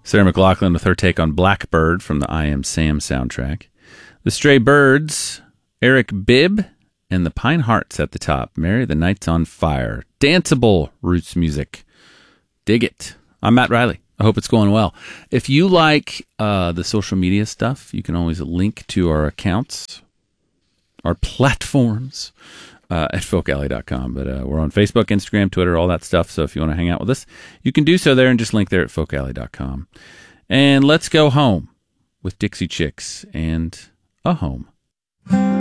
Sarah McLachlan with her take on Blackbird from the I Am Sam soundtrack. The Stray Birds, Eric Bibb, and the Pine Hearts at the top. Mary, the Night's on Fire. Danceable roots music. Dig it. I'm Matt Riley. I hope it's going well. If you like the social media stuff, you can always link to our accounts, our platforms, at folkalley.com. But we're on Facebook, Instagram, Twitter, all that stuff. So if you want to hang out with us, you can do so there and just link there at folkalley.com. And let's go home with Dixie Chicks and A Home.